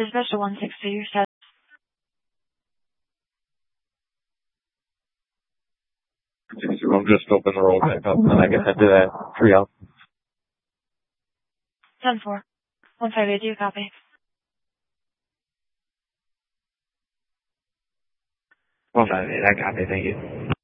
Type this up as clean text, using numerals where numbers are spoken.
Dispatch to 162 status. I'm just open the roll back up, and I can head to that treehouse. 10-4. 158, copy. 158, I copy, thank you.